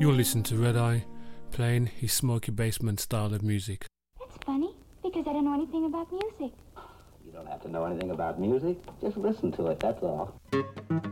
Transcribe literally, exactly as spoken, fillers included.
You're listening to Red Eye, playing his smoky basement style of music. That's funny, because I don't know anything about music. You don't have to know anything about music. Just listen to it, that's all.